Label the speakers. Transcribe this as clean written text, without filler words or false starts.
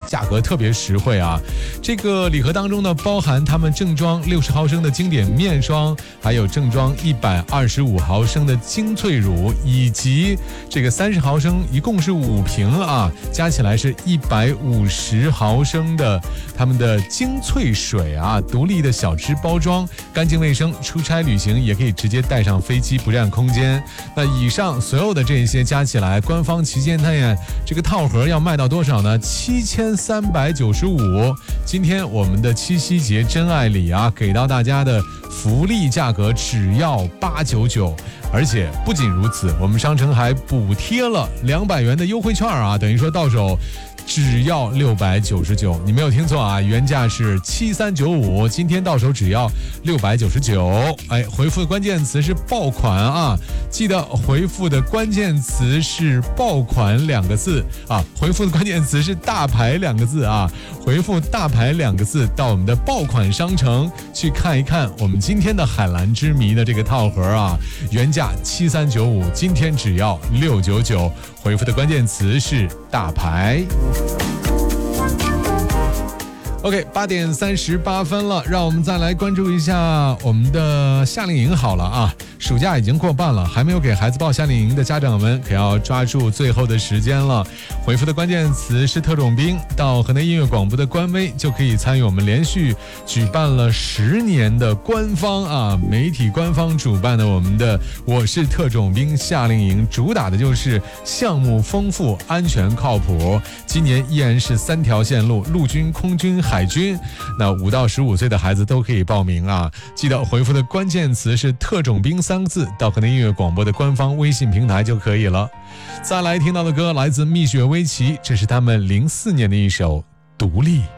Speaker 1: 价格特别实惠啊。这个礼盒当中呢，包含他们正装60毫升的经典面霜，还有正装125毫升的精粹乳，以及这个30毫升，一共是5瓶啊，加起来是150毫升的他们的精粹水啊，独立的小支包装，干净卫生，出差旅行也可以直接带上飞机，不占空间。那以上所有的这些加起来，官方旗舰店这个套盒要卖到多少呢？7395。今天我们的七夕节真爱礼啊，给到大家的福利价格只要899。而且不仅如此，我们商城还补贴了200元的优惠券啊，等于说到手只要699，你没有听错啊，原价是7395，今天到手只要699。哎，回复的关键词是爆款啊，记得回复的关键词是爆款2个字啊，回复的关键词是大牌2个字啊，回复大牌2个字到我们的爆款商城去看一看我们今天的海蓝之谜的这个套盒啊，原价7395，今天只要699，回复的关键词是大牌。OK， 8点38分了，让我们再来关注一下我们的夏令营好了啊，暑假已经过半了，还没有给孩子报夏令营的家长们可要抓住最后的时间了。回复的关键词是特种兵，到河南音乐广播的官微就可以参与我们连续举办了10年的官方啊媒体官方主办的我们的我是特种兵夏令营，主打的就是项目丰富、安全靠谱。今年依然是3条线路，陆军、空军、海军，那5到15岁的孩子都可以报名啊！记得回复的关键词是特种兵3个字，到河南音乐广播的官方微信平台就可以了。再来听到的歌来自蜜雪薇琪，这是他们04年的一首《独立》。